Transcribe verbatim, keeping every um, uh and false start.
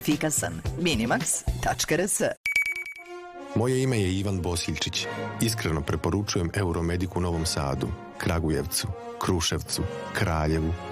Efikasan. Minimax tačka r s. Moje ime je Ivan Bosiljčić. Iskreno preporučujem Euromedic u Novom Sadu, Kragujevcu, Kruševcu, Kraljevu,